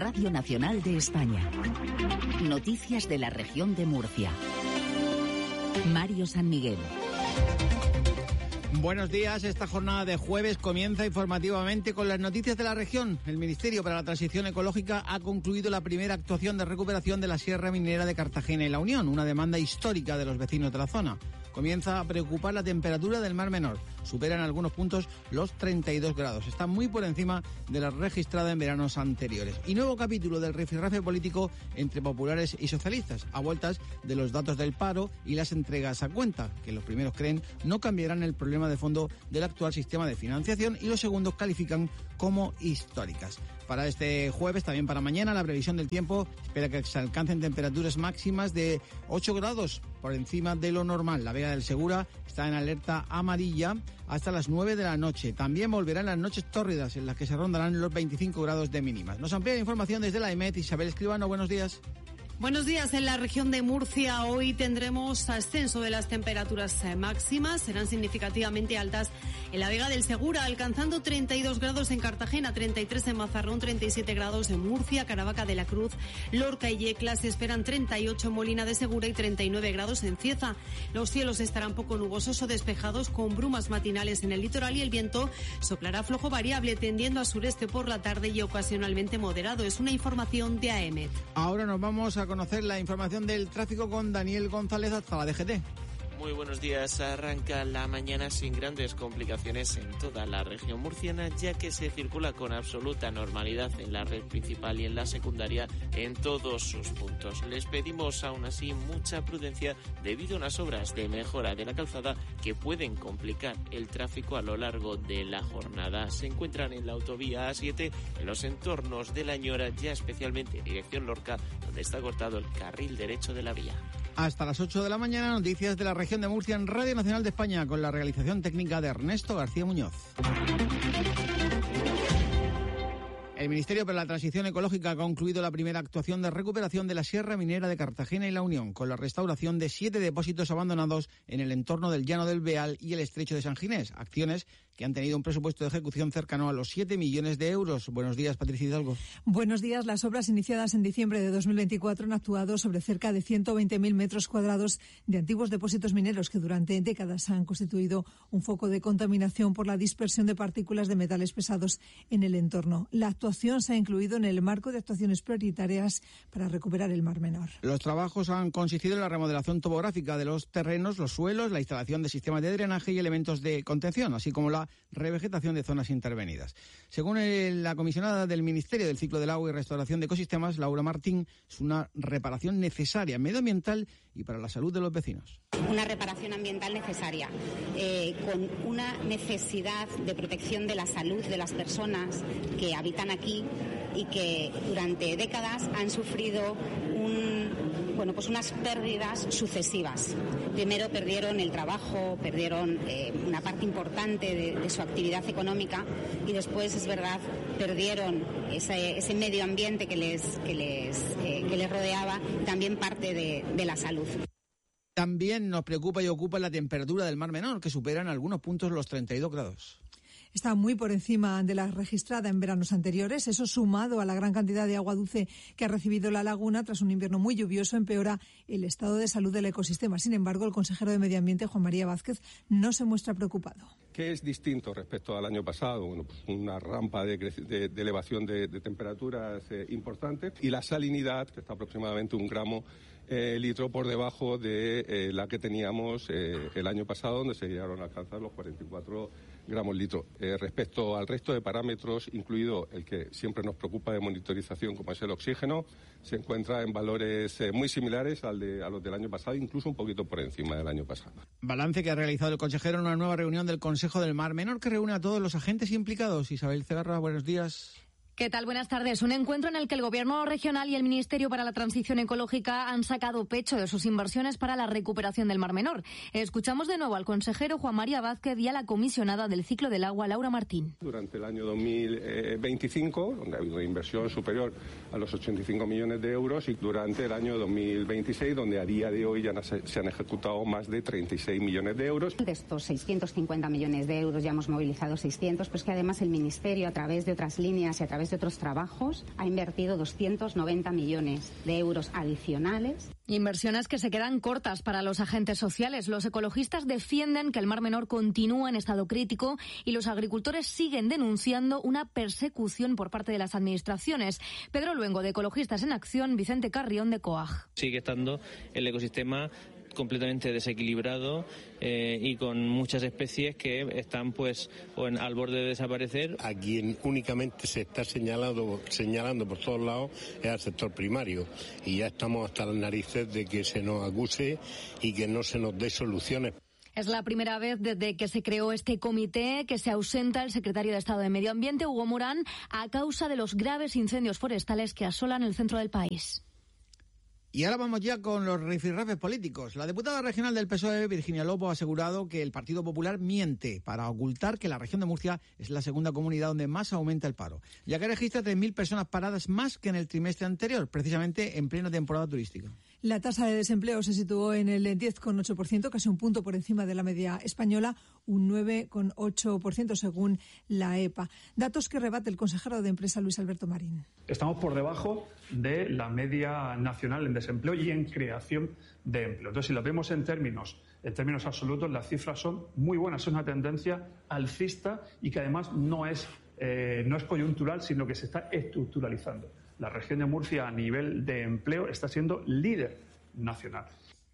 Radio Nacional de España. Noticias de la región de Murcia. Mario San Miguel. Buenos días, esta jornada de jueves comienza informativamente con las noticias de la región. El Ministerio para la Transición Ecológica ha concluido la primera actuación de recuperación de la Sierra Minera de Cartagena y La Unión, una demanda histórica de los vecinos de la zona. Comienza a preocupar la temperatura del Mar Menor. Supera en algunos puntos los 32 grados. Está muy por encima de la registrada en veranos anteriores. Y nuevo capítulo del rifirrafe político entre populares y socialistas, a vueltas de los datos del paro y las entregas a cuenta, que los primeros creen no cambiarán el problema de fondo del actual sistema de financiación y los segundos califican como históricas. Para este jueves, también para mañana, la previsión del tiempo espera que se alcancen temperaturas máximas de 8 grados por encima de lo normal. La Vega del Segura está en alerta amarilla hasta las 9 de la noche. También volverán las noches tórridas en las que se rondarán los 25 grados de mínimas. Nos amplía la información desde la EMET. Isabel Escribano, buenos días. Buenos días. En la región de Murcia hoy tendremos ascenso de las temperaturas máximas. Serán significativamente altas en la Vega del Segura, alcanzando 32 grados en Cartagena, 33 en Mazarrón, 37 grados en Murcia, Caravaca de la Cruz, Lorca y Yecla. Se esperan 38 en Molina de Segura y 39 grados en Cieza. Los cielos estarán poco nubosos o despejados con brumas matinales en el litoral y el viento soplará flojo variable tendiendo a sureste por la tarde y ocasionalmente moderado. Es una información de AEMET. Ahora nos vamos a conocer la información del tráfico con Daniel González hasta la DGT. Muy buenos días. Arranca la mañana sin grandes complicaciones en toda la región murciana, ya que se circula con absoluta normalidad en la red principal y en la secundaria en todos sus puntos. Les pedimos aún así mucha prudencia debido a unas obras de mejora de la calzada que pueden complicar el tráfico a lo largo de la jornada. Se encuentran en la autovía A7, en los entornos de La Ñora, ya especialmente en dirección Lorca, donde está cortado el carril derecho de la vía. Hasta las 8 de la mañana, noticias de la región de Murcia en Radio Nacional de España, con la realización técnica de Ernesto García Muñoz. El Ministerio para la Transición Ecológica ha concluido la primera actuación de recuperación de la Sierra Minera de Cartagena y La Unión, con la restauración de 7 depósitos abandonados en el entorno del Llano del Beal y el Estrecho de San Ginés, acciones que han tenido un presupuesto de ejecución cercano a los 7 millones de euros. Buenos días, Patricia Hidalgo. Buenos días. Las obras iniciadas en diciembre de 2024 han actuado sobre cerca de 120.000 metros cuadrados de antiguos depósitos mineros que durante décadas han constituido un foco de contaminación por la dispersión de partículas de metales pesados en el entorno. La actuación se ha incluido en el marco de actuaciones prioritarias para recuperar el Mar Menor. Los trabajos han consistido en la remodelación topográfica de los terrenos, los suelos, la instalación de sistemas de drenaje y elementos de contención, así como la revegetación de zonas intervenidas. Según la comisionada del Ministerio del Ciclo del Agua y Restauración de Ecosistemas, Laura Martín, es una reparación necesaria, medioambiental y para la salud de los vecinos. Una reparación ambiental necesaria, con una necesidad de protección de la salud de las personas que habitan aquí y que durante décadas han sufrido unas pérdidas sucesivas. Primero perdieron el trabajo, perdieron una parte importante de su actividad económica y después, es verdad, perdieron ese medio ambiente que les rodeaba, también parte de la salud. También nos preocupa y ocupa la temperatura del Mar Menor, que supera en algunos puntos los 32 grados. Está muy por encima de la registrada en veranos anteriores. Eso, sumado a la gran cantidad de agua dulce que ha recibido la laguna tras un invierno muy lluvioso, empeora el estado de salud del ecosistema. Sin embargo, el consejero de Medio Ambiente, Juan María Vázquez, no se muestra preocupado. ¿Qué es distinto respecto al año pasado? Una rampa de elevación de temperaturas importante, y la salinidad, que está aproximadamente 1 gramo litro por debajo de la que teníamos el año pasado, donde se llegaron a alcanzar los 44 gramos litro. Respecto al resto de parámetros, incluido el que siempre nos preocupa de monitorización, como es el oxígeno, se encuentra en valores muy similares a los del año pasado, incluso un poquito por encima del año pasado. Balance que ha realizado el consejero en una nueva reunión del Consejo del Mar Menor, que reúne a todos los agentes implicados. Isabel Cegarra, buenos días. ¿Qué tal? Buenas tardes. Un encuentro en el que el Gobierno regional y el Ministerio para la Transición Ecológica han sacado pecho de sus inversiones para la recuperación del Mar Menor. Escuchamos de nuevo al consejero Juan María Vázquez y a la comisionada del Ciclo del Agua, Laura Martín. Durante el año 2025, donde ha habido una inversión superior a los 85 millones de euros, y durante el año 2026, donde a día de hoy ya se han ejecutado más de 36 millones de euros. De estos 650 millones de euros ya hemos movilizado 600, pero es que además el Ministerio, a través de otras líneas y a través través de otros trabajos, ha invertido 290 millones de euros adicionales. Inversiones que se quedan cortas para los agentes sociales. Los ecologistas defienden que el Mar Menor continúa en estado crítico y los agricultores siguen denunciando una persecución por parte de las administraciones. Pedro Luengo, de Ecologistas en Acción, Vicente Carrión, de COAG. Sigue estando el ecosistema completamente desequilibrado y con muchas especies que están al borde de desaparecer. A quien únicamente se está señalando por todos lados es al sector primario, y ya estamos hasta las narices de que se nos acuse y que no se nos dé soluciones. Es la primera vez desde que se creó este comité que se ausenta el secretario de Estado de Medio Ambiente, Hugo Morán, a causa de los graves incendios forestales que asolan el centro del país. Y ahora vamos ya con los rifirrafes políticos. La diputada regional del PSOE, Virginia Lobo, ha asegurado que el Partido Popular miente para ocultar que la región de Murcia es la segunda comunidad donde más aumenta el paro, ya que registra 3.000 personas paradas más que en el trimestre anterior, precisamente en plena temporada turística. La tasa de desempleo se situó en el 10,8%, casi un punto por encima de la media española, un 9,8% según la EPA. Datos que rebate el consejero de Empresa, Luis Alberto Marín. Estamos por debajo de la media nacional en desempleo y en creación de empleo. Entonces, si lo vemos en términos absolutos, las cifras son muy buenas. Es una tendencia alcista y que además no es coyuntural, sino que se está estructuralizando. La región de Murcia, a nivel de empleo, está siendo líder nacional.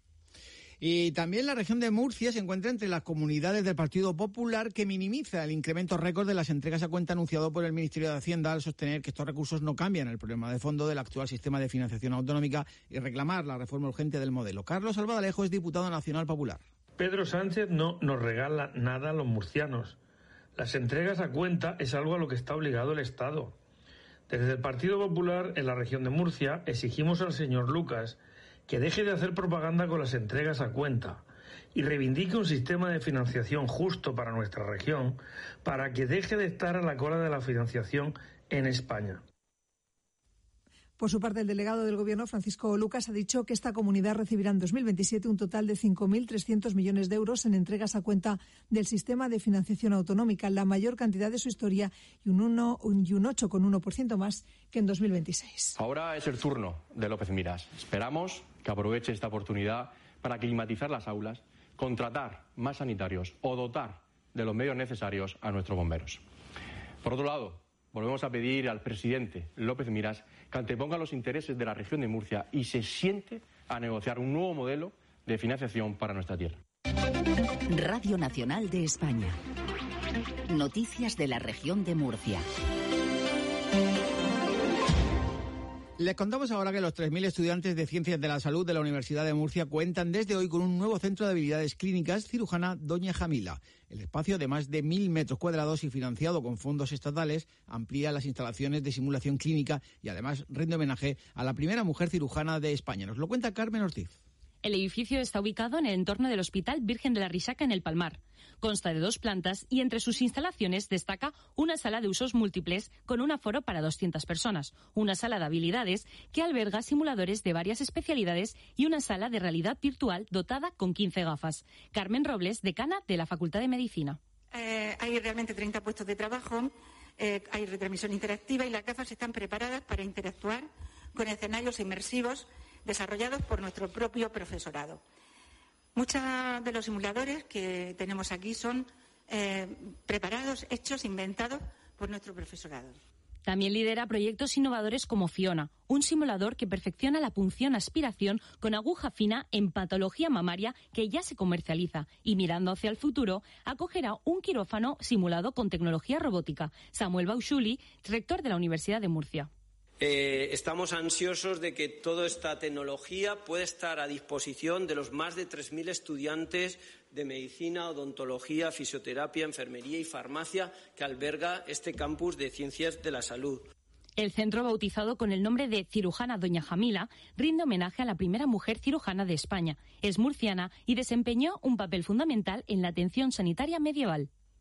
Y también la región de Murcia se encuentra entre las comunidades del Partido Popular, que minimiza el incremento récord de las entregas a cuenta anunciado por el Ministerio de Hacienda, al sostener que estos recursos no cambian el problema de fondo del actual sistema de financiación autonómica y reclamar la reforma urgente del modelo. Carlos Albadalejo es diputado nacional popular. Pedro Sánchez no nos regala nada a los murcianos. Las entregas a cuenta es algo a lo que está obligado el Estado. Desde el Partido Popular en la región de Murcia exigimos al señor Lucas que deje de hacer propaganda con las entregas a cuenta y reivindique un sistema de financiación justo para nuestra región, para que deje de estar a la cola de la financiación en España. Por su parte, el delegado del Gobierno, Francisco Lucas, ha dicho que esta comunidad recibirá en 2027 un total de 5.300 millones de euros en entregas a cuenta del sistema de financiación autonómica, la mayor cantidad de su historia y un 8,1% más que en 2026. Ahora es el turno de López Miras. Esperamos que aproveche esta oportunidad para climatizar las aulas, contratar más sanitarios o dotar de los medios necesarios a nuestros bomberos. Por otro lado, volvemos a pedir al presidente López Miras que anteponga los intereses de la región de Murcia y se siente a negociar un nuevo modelo de financiación para nuestra tierra. Radio Nacional de España. Noticias de la región de Murcia. Les contamos ahora que los 3.000 estudiantes de Ciencias de la Salud de la Universidad de Murcia cuentan desde hoy con un nuevo centro de habilidades clínicas, Cirujana Doña Jamila. El espacio de más de 1.000 metros cuadrados y financiado con fondos estatales amplía las instalaciones de simulación clínica y además rinde homenaje a la primera mujer cirujana de España. Nos lo cuenta Carmen Ortiz. El edificio está ubicado en el entorno del Hospital Virgen de la Risaca en el Palmar. Consta de 2 plantas y entre sus instalaciones destaca una sala de usos múltiples con un aforo para 200 personas, una sala de habilidades que alberga simuladores de varias especialidades y una sala de realidad virtual dotada con 15 gafas. Carmen Robles, decana de la Facultad de Medicina. Hay realmente 30 puestos de trabajo, hay retransmisión interactiva y las gafas están preparadas para interactuar con escenarios inmersivos desarrollados por nuestro propio profesorado. Muchos de los simuladores que tenemos aquí son preparados, hechos, inventados por nuestro profesorado. También lidera proyectos innovadores como Fiona, un simulador que perfecciona la punción aspiración con aguja fina en patología mamaria que ya se comercializa y, mirando hacia el futuro, acogerá un quirófano simulado con tecnología robótica. Samuel Bauchuli, rector de la Universidad de Murcia. Estamos ansiosos de que toda esta tecnología pueda estar a disposición de los más de 3.000 estudiantes de medicina, odontología, fisioterapia, enfermería y farmacia que alberga este campus de Ciencias de la Salud. El centro, bautizado con el nombre de Cirujana Doña Jamila, rinde homenaje a la primera mujer cirujana de España. Es murciana y desempeñó un papel fundamental en la atención sanitaria medieval.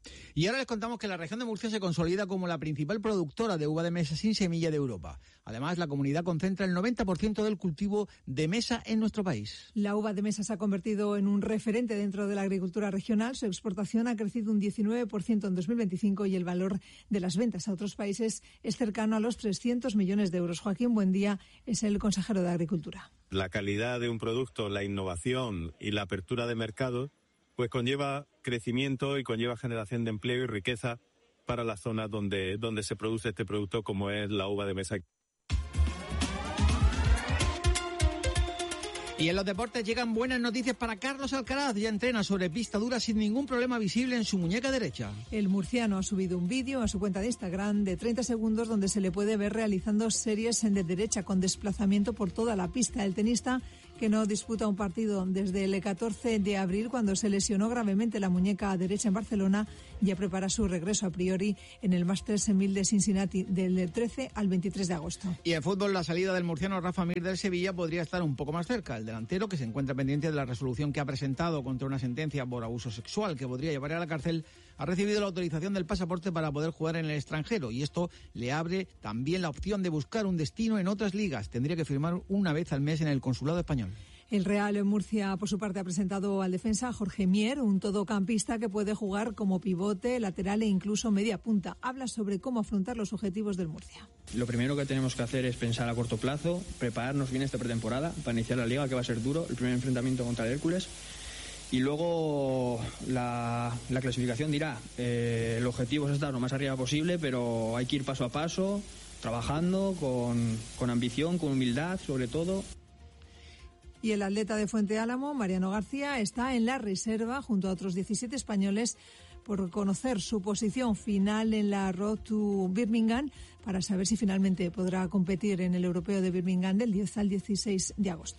Y ahora les contamos que la región de Murcia se consolida como la principal productora de uva de mesa sin semilla de Europa. Además, la comunidad concentra el 90% del cultivo de mesa en nuestro país. La uva de mesa se ha convertido en un referente dentro de la agricultura regional. Su exportación ha crecido un 19% en 2025 y el valor de las ventas a otros países es cercano a los 300 millones de euros. Joaquín Buendía es el consejero de Agricultura. La calidad de un producto, la innovación y la apertura de mercado pues conlleva crecimiento y conlleva generación de empleo y riqueza para las zonas donde se produce este producto, como es la uva de mesa. Y en los deportes llegan buenas noticias para Carlos Alcaraz. Ya entrena sobre pista dura sin ningún problema visible en su muñeca derecha. El murciano ha subido un vídeo a su cuenta de Instagram de 30 segundos donde se le puede ver realizando series de derecha con desplazamiento por toda la pista. El tenista, que no disputa un partido desde el 14 de abril, cuando se lesionó gravemente la muñeca derecha en Barcelona, ya prepara su regreso a priori en el Masters 1000 de Cincinnati del 13 al 23 de agosto. Y en fútbol, la salida del murciano Rafa Mir del Sevilla podría estar un poco más cerca. El delantero, que se encuentra pendiente de la resolución que ha presentado contra una sentencia por abuso sexual que podría llevar a la cárcel, ha recibido la autorización del pasaporte para poder jugar en el extranjero, y esto le abre también la opción de buscar un destino en otras ligas. Tendría que firmar una vez al mes en el consulado español. El Real Murcia, por su parte, ha presentado al defensa Jorge Mier, un todocampista que puede jugar como pivote, lateral e incluso media punta. Habla sobre cómo afrontar los objetivos del Murcia. Lo primero que tenemos que hacer es pensar a corto plazo, prepararnos bien esta pretemporada para iniciar la liga, que va a ser duro, el primer enfrentamiento contra el Hércules. Y luego la clasificación dirá, el objetivo es estar lo más arriba posible, pero hay que ir paso a paso, trabajando con ambición, con humildad sobre todo. Y el atleta de Fuente Álamo, Mariano García, está en la reserva junto a otros 17 españoles por conocer su posición final en la Road to Birmingham para saber si finalmente podrá competir en el Europeo de Birmingham del 10 al 16 de agosto.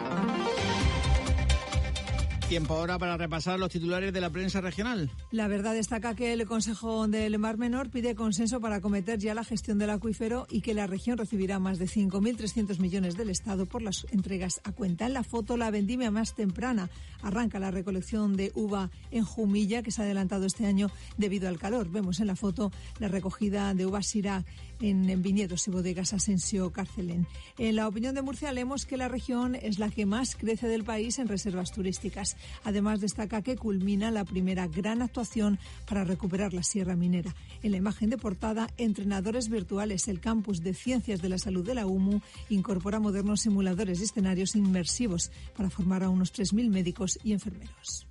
Tiempo ahora para repasar los titulares de la prensa regional. La Verdad destaca que el Consejo del Mar Menor pide consenso para acometer ya la gestión del acuífero y que la región recibirá más de 5.300 millones del Estado por las entregas a cuenta. En la foto, la vendimia más temprana. Arranca la recolección de uva en Jumilla, que se ha adelantado este año debido al calor. Vemos en la foto la recogida de uva Syrah en viñedos y bodegas Asensio Carcelén. En La Opinión de Murcia leemos que la región es la que más crece del país en reservas turísticas. Además, destaca que culmina la primera gran actuación para recuperar la Sierra Minera. En la imagen de portada, entrenadores virtuales. El campus de Ciencias de la Salud de la UMU incorpora modernos simuladores y escenarios inmersivos para formar a unos 3.000 médicos y enfermeros.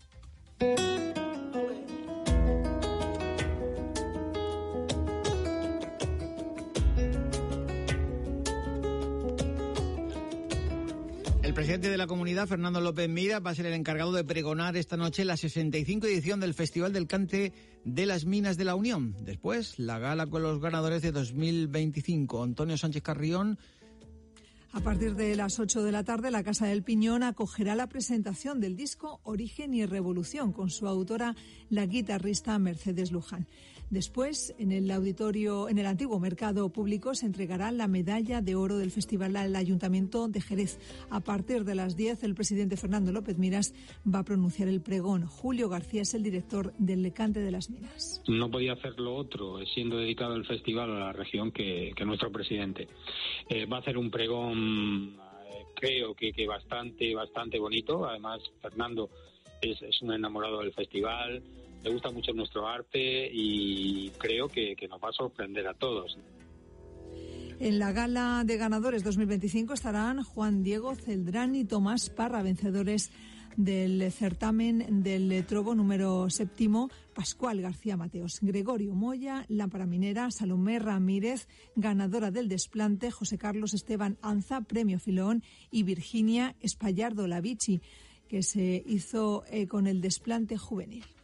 El presidente de la comunidad, Fernando López Mira, va a ser el encargado de pregonar esta noche la 65 edición del Festival del Cante de las Minas de la Unión. Después, la gala con los ganadores de 2025. Antonio Sánchez Carrión. A partir de las 8 de la tarde, la Casa del Piñón acogerá la presentación del disco Origen y Revolución con su autora, la guitarrista Mercedes Luján. Después, en el antiguo mercado público, se entregará la medalla de oro del festival al Ayuntamiento de Jerez. A partir de las 10, el presidente Fernando López Miras va a pronunciar el pregón. Julio García es el director del Cante de las Minas. No podía hacerlo otro, siendo dedicado el festival a la región, que nuestro presidente. Va a hacer un pregón, creo que bastante bonito. Además, Fernando es un enamorado del festival. Le gusta mucho nuestro arte y creo que nos va a sorprender a todos. En la gala de ganadores 2025 estarán Juan Diego Celdrán y Tomás Parra, vencedores del certamen del Trobo número 7, Pascual García Mateos, Gregorio Moya, Lámpara Minera, Salomé Ramírez, ganadora del desplante, José Carlos Esteban Anza, Premio Filón, y Virginia Espallardo Lavici, que se hizo con el desplante juvenil.